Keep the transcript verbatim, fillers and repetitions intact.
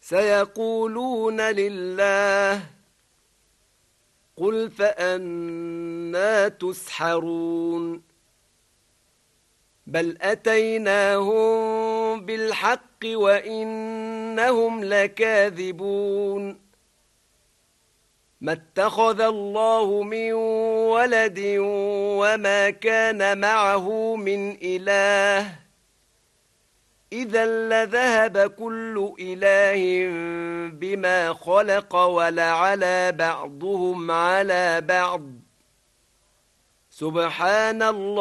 سيقولون لله قل فأنى تسحرون بل أتيناهم بالحق وإنهم لكاذبون ما اتخذ الله من ولد وما كان معه من إله إذا لذهب كل إله بما خلق ولعلى بعضهم على بعض سبحان الله